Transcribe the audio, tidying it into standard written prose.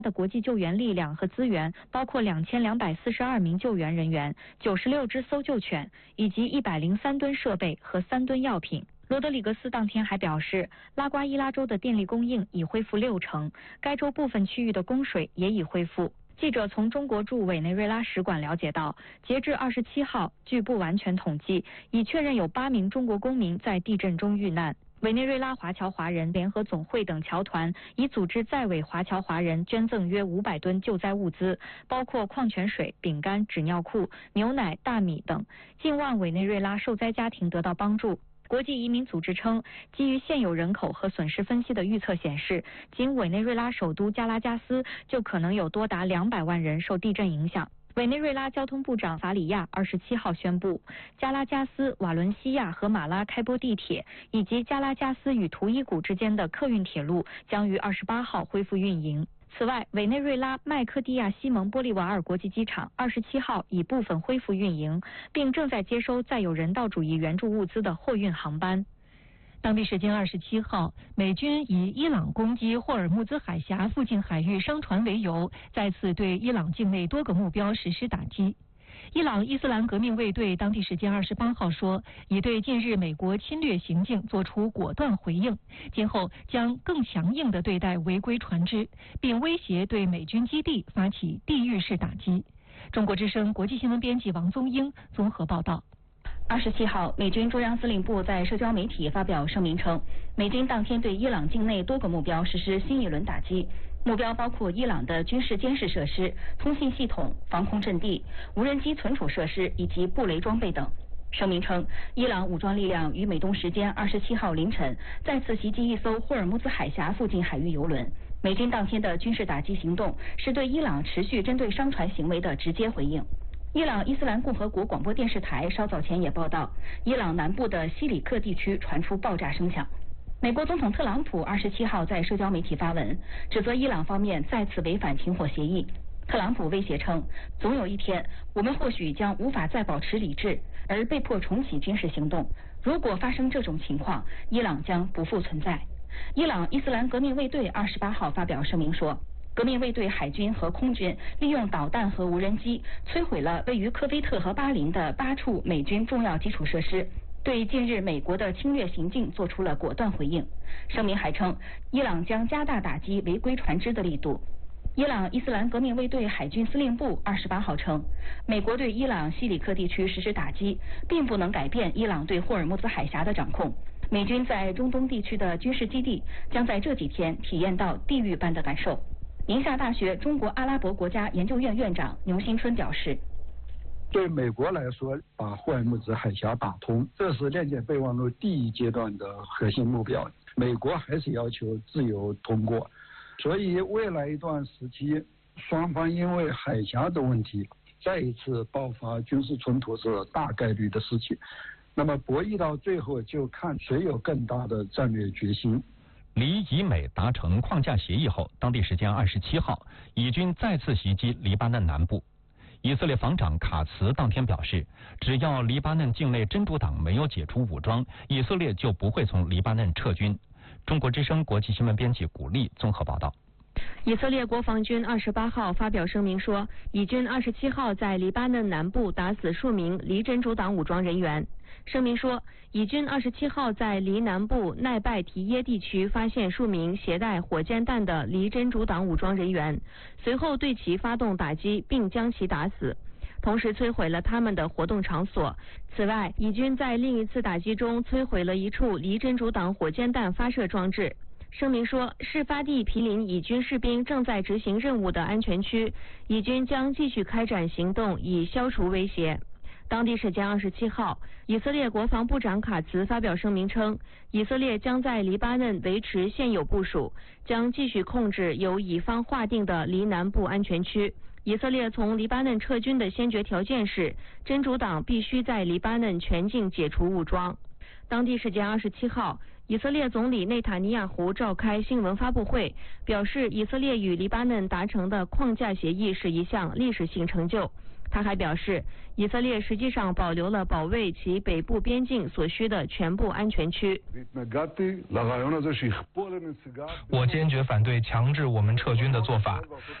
的国际救援力量和资源，包括2242名救援人员、96只搜救犬以及103吨设备和3吨药品。罗德里格斯当天还表示，拉瓜伊拉州的电力供应已恢复60%，该州部分区域的供水也已恢复。记者从中国驻委内瑞拉使馆了解到，截至27号，据不完全统计，已确认有8名中国公民在地震中遇难。委内瑞拉华侨华人联合总会等侨团已组织在委华侨华人捐赠约500吨救灾物资，包括矿泉水、饼干、纸尿裤、牛奶、大米等，近万委内瑞拉受灾家庭得到帮助。国际移民组织称，基于现有人口和损失分析的预测显示，仅委内瑞拉首都加拉加斯就可能有多达200万人受地震影响。委内瑞拉交通部长法里亚27号宣布，加拉加斯、瓦伦西亚和马拉开波地铁以及加拉加斯与图伊古之间的客运铁路将于28号恢复运营。此外，委内瑞拉麦克蒂亚西蒙玻利瓦尔国际机场27号已部分恢复运营，并正在接收载有人道主义援助物资的货运航班。 当地时间27号，美军以伊朗攻击霍尔木兹海峡附近海域商船为由，再次对伊朗境内多个目标实施打击。伊朗伊斯兰革命卫队当地时间28号说，已对近日美国侵略行径作出果断回应，今后将更强硬地对待违规船只，并威胁对美军基地发起地狱式打击。中国之声国际新闻编辑王宗英综合报道。 27号，美军中央司令部在社交媒体发表声明称，美军当天对伊朗境内多个目标实施新一轮打击，目标包括伊朗的军事监视设施、通信系统、防空阵地、无人机存储设施以及布雷装备等。声明称，伊朗武装力量于美东时间27号凌晨再次袭击一艘霍尔木兹海峡附近海域油轮。美军当天的军事打击行动是对伊朗持续针对商船行为的直接回应。伊朗伊斯兰共和国广播电视台稍早前也报道，伊朗南部的西里克地区传出爆炸声响。美国总统特朗普27号在社交媒体发文，指责伊朗方面再次违反停火协议。特朗普威胁称，总有一天我们或许将无法再保持理智，而被迫重启军事行动。如果发生这种情况，伊朗将不复存在。伊朗伊斯兰革命卫队28号发表声明说，革命卫队海军和空军利用导弹和无人机摧毁了位于科威特和巴林的8处美军重要基础设施，对近日美国的侵略行径做出了果断回应。声明还称，伊朗将加大打击违规船只的力度。伊朗伊斯兰革命卫队海军司令部28号称，美国对伊朗西里克地区实施打击，并不能改变伊朗对霍尔木兹海峡的掌控。美军在中东地区的军事基地将在这几天体验到地狱般的感受。宁夏大学中国阿拉伯国家研究院院长牛新春表示， 对美国来说，把霍尔木兹海峡打通，这是链接备忘录第一阶段的核心目标。美国还是要求自由通过，所以未来一段时期，双方因为海峡的问题再一次爆发军事冲突是大概率的事情。那么博弈到最后，就看谁有更大的战略决心。 离以美达成框架协议后，当地时间27号，以军再次袭击黎巴嫩南部。以色列防长卡茨当天表示，只要黎巴嫩境内真主党没有解除武装，以色列就不会从黎巴嫩撤军。中国之声国际新闻编辑古丽综合报道。 以色列国防军28号发表声明说，以军27号在黎巴嫩南部打死数名黎真主党武装人员。声明说，以军27号在黎南部奈拜提耶地区发现数名携带火箭弹的黎真主党武装人员，随后对其发动打击，并将其打死，同时摧毁了他们的活动场所。此外，以军在另一次打击中摧毁了一处黎真主党火箭弹发射装置。声明说，事发地毗邻以军士兵正在执行任务的安全区，以军将继续开展行动以消除威胁。当地时间27号，以色列国防部长卡茨发表声明称，以色列将在黎巴嫩维持现有部署，将继续控制由以方划定的黎南部安全区。以色列从黎巴嫩撤军的先决条件是，真主党必须在黎巴嫩全境解除武装。当地时间27号，以色列总理内塔尼亚胡召开新闻发布会，表示以色列与黎巴嫩达成的框架协议是一项历史性成就。 他还表示，以色列实际上保留了保卫其北部边境所需的全部安全区。 我坚决反对强制我们撤军的做法。